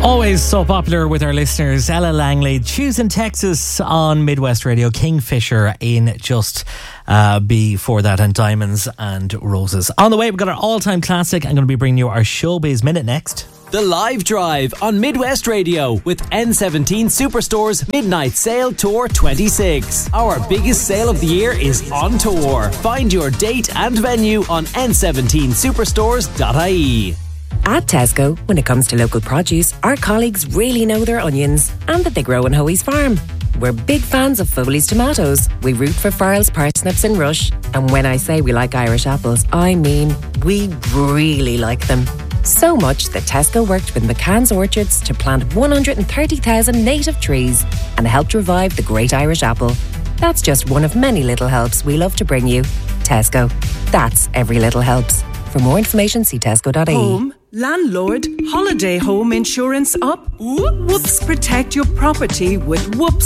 Always so popular with our listeners. Ella Langley, Choosing Texas on Midwest Radio. Kingfisher in just before that, and Diamonds and Roses. On the way, we've got our all-time classic. I'm going to be bringing you our Showbiz Minute next. The Live Drive on Midwest Radio with N17 Superstore's Midnight Sale Tour 26. Our biggest sale of the year is on tour. Find your date and venue on n17superstores.ie. At Tesco, when it comes to local produce, our colleagues really know their onions and that they grow on Hoey's farm. We're big fans of Foley's tomatoes. We root for Farrell's parsnips and Rush. And when I say we like Irish apples, I mean we really like them. So much that Tesco worked with McCann's Orchards to plant 130,000 native trees and helped revive the great Irish apple. That's just one of many little helps we love to bring you. Tesco. That's every little helps. For more information, see tesco.ie. Home, landlord, holiday home insurance up. Whoops, protect your property with Whoops.